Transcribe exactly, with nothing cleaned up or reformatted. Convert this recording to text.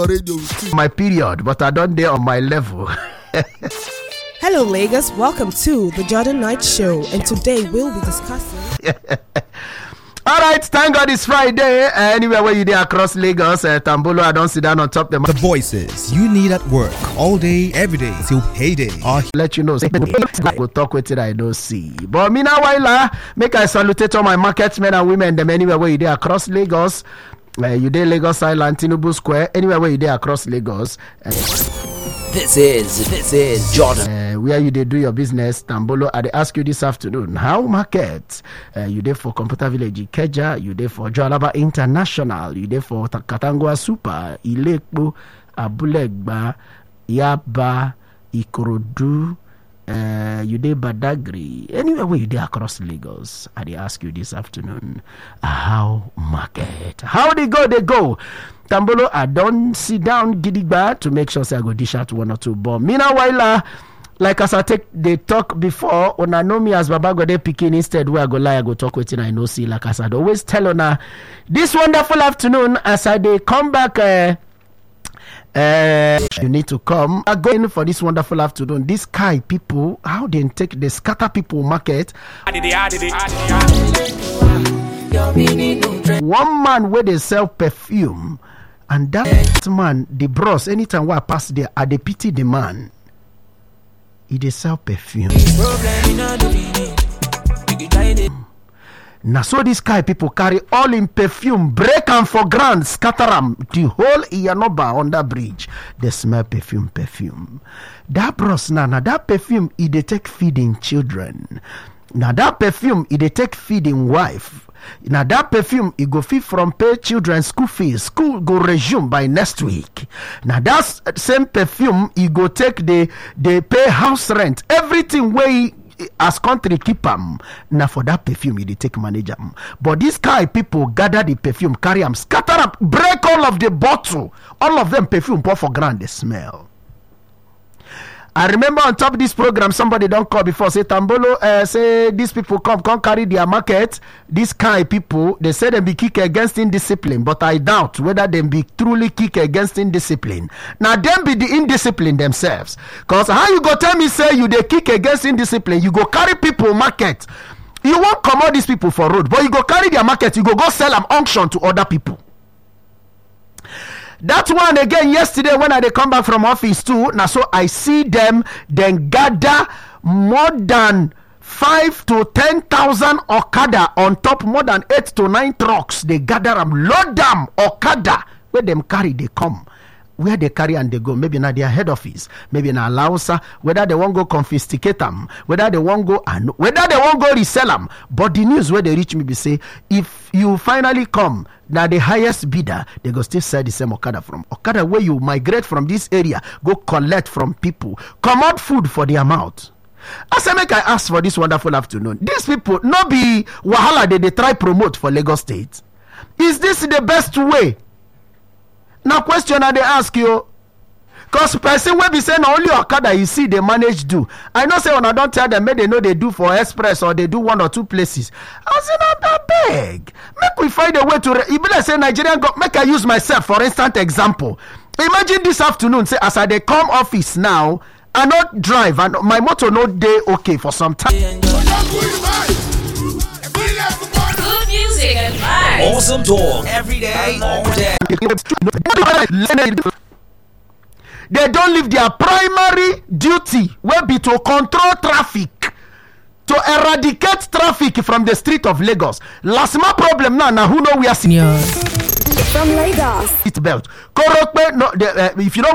My period, but I don't dare on my level. Hello, Lagos. Welcome to the Jordan Knight Show, and today we'll be discussing. All right, thank God it's Friday. Uh, anywhere where you there across Lagos, uh, Tambolo, I don't sit down on top of the voices you need at work all day, every day till payday. I'll let you know. We'll talk with it. I don't see. But me now, while make I salute all my market men and women. Them anywhere where you there across Lagos. Uh, you there Lagos Island, Tinubu Square, anywhere where you there across Lagos. Uh, This is, this is Jordan. Uh, where you they do your business, Tambolo, I they ask you this afternoon, how market? Uh, you there for Computer Village Ikeja, you there for Joalaba International, you there for Katangwa Super, Ilekpo, Abulegba, Yaba, Ikorodu, uh, you there Badagry, anywhere where you there across Lagos, I they ask you this afternoon, how market? How they go, they go. Tambolo, I don't sit down gidigba to make sure say I go dish out one or two bomb. Meanwhile, uh, like as I take the talk before, when I know me as Baba go dey picking instead where I go lie, I go talk with I know see. Like as I'd always tell on uh, this wonderful afternoon as I dey come back. Uh, uh, you need to come. I go in for this wonderful afternoon. This Kai people, how they take the scatter people market. One man where they sell perfume. And that man, the bros, anytime I pass there, I dey pity the man. He dey sell perfume. Now, so this guy people carry all in perfume, break them for grand, scatter them. The whole Iyanoba on that bridge, they smell perfume, perfume. That bros, now, now that perfume, he dey take feeding children. Now that perfume, he dey take feeding wife. Now that perfume, it go feed from pay children school fees. School go resume by next week. Now that same perfume, it go take the they pay house rent. Everything way as country keep them. Now for that perfume, it take manage them. But this guy people gather the perfume, carry them, scatter up, break all of the bottle. All of them perfume pour for grand they smell. I remember on top of this program, somebody don't call before, say, Tambolo, uh, say, these people come, come carry their market. These kind of people, they say they be kick against indiscipline, but I doubt whether they be truly kick against indiscipline. Now, them be the indiscipline themselves. Because how you go tell me, say, you they kick against indiscipline, you go carry people market. You won't come out these people for road, but you go carry their market, you go go sell them auction to other people. That one again yesterday when I they come back from office too. Now so I see them then gather more than five to ten thousand Okada on top more than eight to nine trucks. They gather them, load them Okada where them carry they come. Where they carry and they go, maybe not their head office, maybe not Lausa, whether they won't go confiscate them, whether they won't go and whether they won't go resell them. But the news where they reach me be say, if you finally come, now the highest bidder, they go still sell the same Okada from Okada where you migrate from this area, go collect from people, come out food for their mouth. As I make I ask for this wonderful afternoon, these people no be wahala they, they try promote for Lagos State. Is this the best way? Now question I they ask you, cause person will be saying only Okada you see they manage do. I know say when I don't tell them maybe they know they do for express or they do one or two places. I say not that big. Make we find a way to re- even I say Nigerian go make I use myself for instance example. Imagine this afternoon say as I they come office now, I not drive and my motor no day okay for some time. Music and vibes. Awesome talk every day, all day. They don't leave their primary duty will be to control traffic, to eradicate traffic from the street of Lagos. Last my problem now, now who know we are seeing from Lagos. Seat belt. Correct, no, the, uh, if you don't